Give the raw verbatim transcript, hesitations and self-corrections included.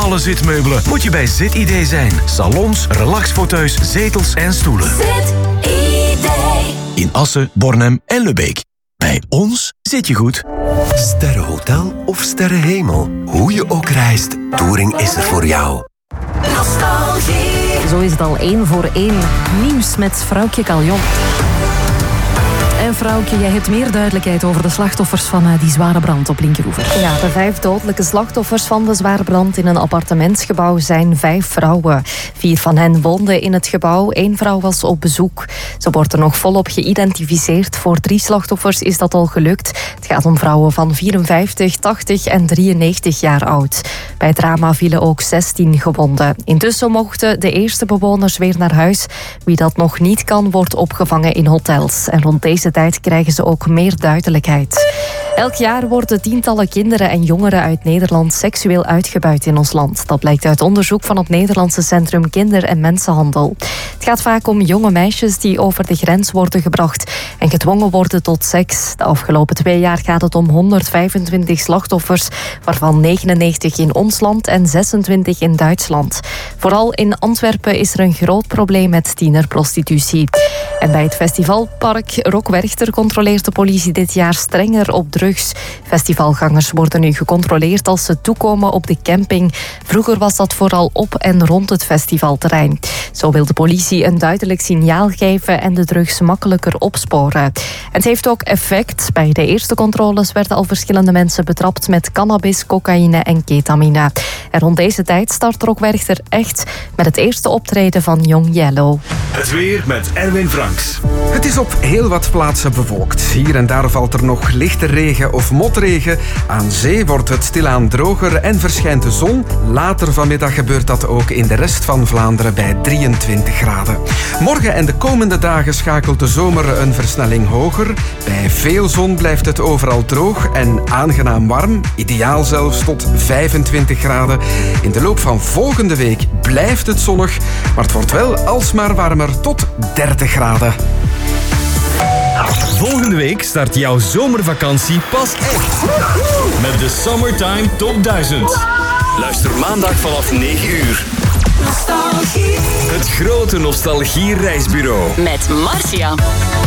alle zitmeubelen moet je bij ZidID zijn. Salons, relaxfauteuils, zetels en stoelen. ZidID. In Assen, Bornem en Lubbeek. Bij ons zit je goed. Sterrenhotel of sterrenhemel. Hoe je ook reist, Touring is er voor jou. Nostalgie. Zo is het al één voor één. Nieuws met Vrouwtje Caljon. En Vrouwtje, jij hebt meer duidelijkheid over de slachtoffers van uh, die zware brand op Linkeroever. Ja, de vijf dodelijke slachtoffers van de zware brand in een appartementsgebouw zijn vijf vrouwen. Vier van hen woonden in het gebouw, één vrouw was op bezoek. Ze worden nog volop geïdentificeerd. Voor drie slachtoffers is dat al gelukt. Het gaat om vrouwen van vierenvijftig, tachtig en drieënnegentig jaar oud. Bij het drama vielen ook zestien gewonden. Intussen mochten de eerste bewoners weer naar huis. Wie dat nog niet kan, wordt opgevangen in hotels. En rond deze tijd krijgen ze ook meer duidelijkheid. Elk jaar worden tientallen kinderen en jongeren uit Nederland seksueel uitgebuit in ons land. Dat blijkt uit onderzoek van het Nederlandse Centrum Kinder- en Mensenhandel. Het gaat vaak om jonge meisjes die over de grens worden gebracht en gedwongen worden tot seks. De afgelopen twee jaar gaat het om honderdvijfentwintig slachtoffers, waarvan negenennegentig in ons land en zesentwintig in Duitsland. Vooral in Antwerpen is er een groot probleem met tienerprostitutie. En bij het festivalpark Rockwerchter controleert de politie dit jaar strenger op drugs. Festivalgangers worden nu gecontroleerd als ze toekomen op de camping. Vroeger was dat vooral op en rond het festivalterrein. Zo wil de politie een duidelijk signaal geven en de drugs makkelijker opsporen. En het heeft ook effect. Bij de eerste controles werden al verschillende mensen betrapt met cannabis, cocaïne en ketamine. En rond deze tijd start Rockwerchter echt met het eerste optreden van Young Yellow. Het weer met Erwin Franks. Het is op heel wat plaatsen bewolkt. Hier en daar valt er nog lichte regen of motregen. Aan zee wordt het stilaan droger en verschijnt de zon. Later vanmiddag gebeurt dat ook in de rest van Vlaanderen bij drieëntwintig graden. Morgen en de komende dagen schakelt de zomer een versnelling hoger. Bij veel zon blijft het overal droog en aangenaam warm. Ideaal zelfs tot vijfentwintig graden. In de loop van volgende week blijft het zonnig, maar het wordt wel alsmaar warmer tot dertig graden. Volgende week start jouw zomervakantie pas echt. Met de Summertime Top duizend. Luister maandag vanaf negen uur. Nostalgie. Het grote nostalgie reisbureau. Met Marcia.